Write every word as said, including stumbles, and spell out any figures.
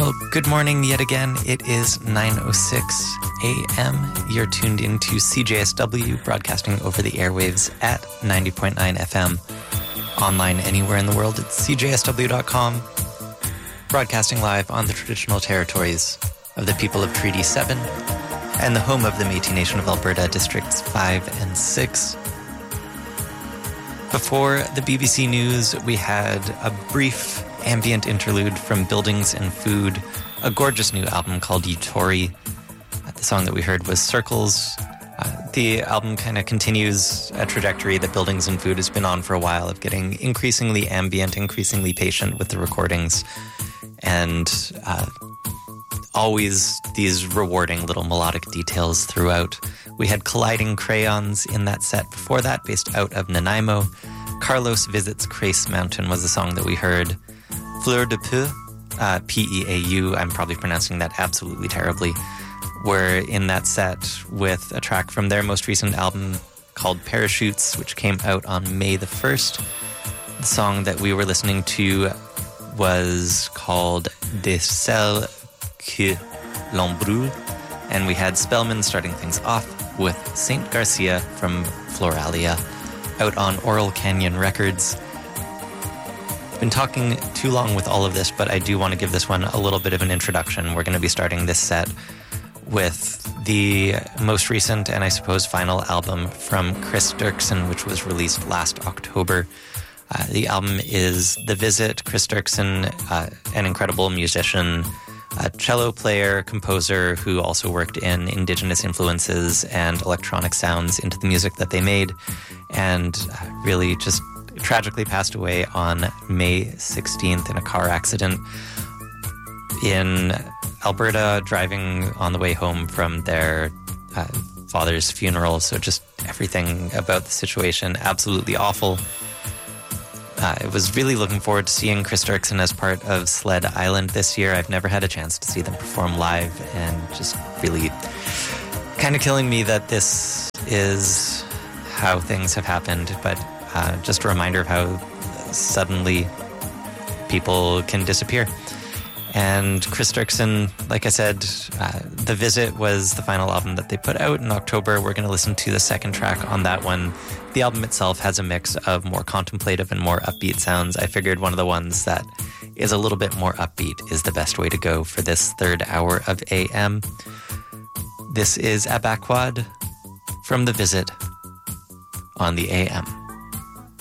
Well, good morning yet again. It is nine oh six a.m. You're tuned into C J S W, broadcasting over the airwaves at ninety point nine F M. Online anywhere in the world at c j s w dot com. Broadcasting live on the traditional territories of the people of Treaty seven and the home of the Métis Nation of Alberta, Districts five and six. Before the B B C News, we had a brief ambient interlude from Buildings and Food, a gorgeous new album called Yutori. The song that we heard was Circles. Uh, the album kind of continues a trajectory that Buildings and Food has been on for a while, of getting increasingly ambient, increasingly patient with the recordings, and uh, always these rewarding little melodic details throughout. We had Colliding Crayons in that set before that, based out of Nanaimo. Carlos Visits Crace Mountain was the song that we heard. Fleur de Peu, uh, P E A U, I'm probably pronouncing that absolutely terribly, were in that set with a track from their most recent album called Parachutes, which came out on May the first. The song that we were listening to was called De Celle que l'on brûle, and we had Spellman starting things off with Saint Garcia from Floralia, out on Oral Canyon Records. Been talking too long with all of this, but I do want to give this one a little bit of an introduction. We're going to be starting this set with the most recent and I suppose final album from Chris Dirksen, which was released last October. Uh, the album is The Visit. Chris Dirksen, uh, an incredible musician, a cello player, composer who also worked in indigenous influences and electronic sounds into the music that they made, and really just tragically passed away on May sixteenth in a car accident in Alberta, driving on the way home from their uh, father's funeral. So just everything about the situation, absolutely awful. Uh, I was really looking forward to seeing Chris Dirksen as part of Sled Island this year. I've never had a chance to see them perform live, and just really kind of killing me that this is how things have happened. But uh, just a reminder of how suddenly people can disappear. And Chris Dirksen, like I said, uh, The Visit was the final album that they put out in October. We're going to listen to the second track on that one. The album itself has a mix of more contemplative and more upbeat sounds. I figured one of the ones that is a little bit more upbeat is the best way to go for this third hour of A M. This is Abaquad from The Visit on the A M.